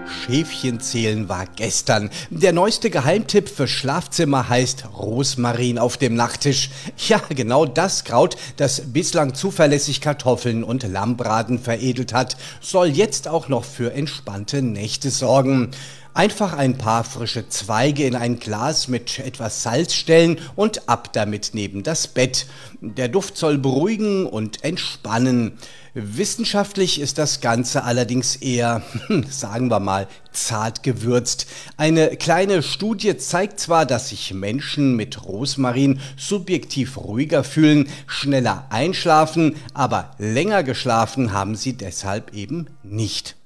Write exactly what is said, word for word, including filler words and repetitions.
Schäfchen zählen war gestern. Der neueste Geheimtipp für Schlafzimmer heißt Rosmarin auf dem Nachttisch. Ja, genau das Kraut, das bislang zuverlässig Kartoffeln und Lammbraten veredelt hat, soll jetzt auch noch für entspannte Nächte sorgen. Einfach ein paar frische Zweige in ein Glas mit etwas Salz stellen und ab damit neben das Bett. Der Duft soll beruhigen und entspannen. Wissenschaftlich ist das Ganze allerdings eher, sagen wir mal, zart gewürzt. Eine kleine Studie zeigt zwar, dass sich Menschen mit Rosmarin subjektiv ruhiger fühlen, schneller einschlafen, aber länger geschlafen haben sie deshalb eben nicht.